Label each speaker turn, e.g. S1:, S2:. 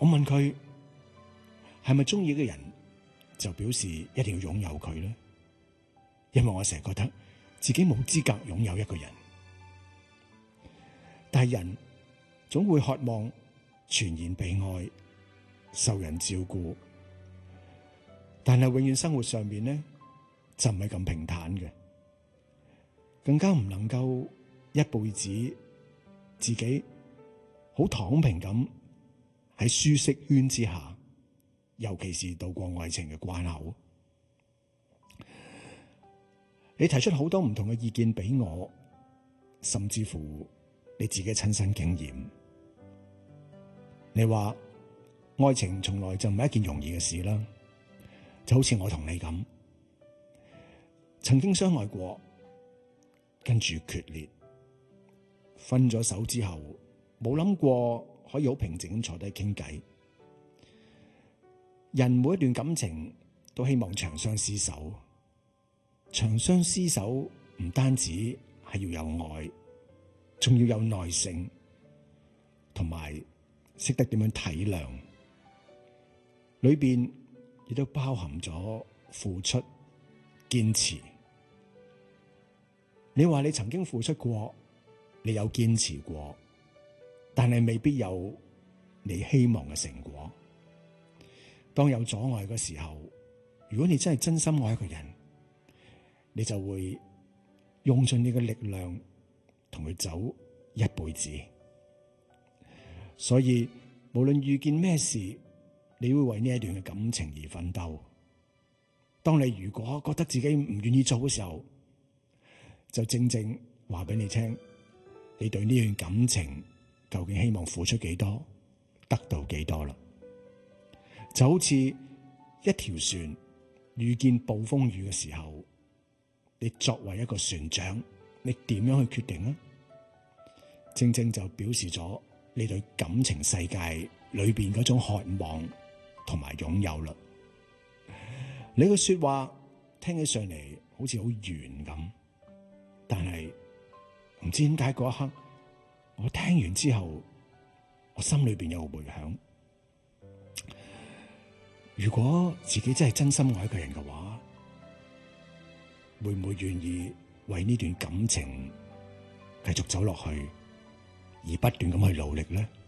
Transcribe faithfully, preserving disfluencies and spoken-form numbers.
S1: 我問佢係咪中意嘅人就表示一定要擁有佢呢？因為我成日覺得自己冇資格擁有一個人，但係人總會渴望全然被愛、受人照顧，但係永遠生活上面呢就唔係咁平坦嘅，更加唔能夠一輩子自己好躺平咁喺舒適圈之下，尤其是度過愛情嘅關口。你提出好多唔同嘅意見俾我，甚至乎你自己親身經驗。你話愛情從來就唔係一件容易嘅事啦，就好似我同你咁，曾經相愛過，跟住決裂，分咗手之後，冇諗過可以好平靜咁坐低傾偈。人每一段感情都希望長相廝守，長相廝守唔單止係要有愛，仲要有耐性，同埋識得點樣體諒，裏邊亦都包含咗付出、堅持。你話你曾經付出過，你有堅持過，但係未必有你希望嘅成果。當有阻礙嘅時候，如果你真係真心愛一個人，你就會用盡你嘅力量同佢走一輩子。所以無論遇見咩事，你會為呢一段嘅感情而奮鬥。當你如果覺得自己唔願意做嘅時候，就正正話俾你聽，你對呢段感情究竟希望付出幾多，得到幾多啦。就好似一條船遇見暴風雨嘅時候，你作為一個船長，你點樣去決定呢？正正就表示咗你對感情世界裏邊嗰種渴望同埋擁有啦。你嘅說話聽起上嚟好似好圓咁，但係唔知點解嗰一刻我聽完之後，我心裏邊有個回響。如果自己真係真心愛一個人嘅話，會唔會願意為呢段感情繼續走落去，而不斷咁去努力呢？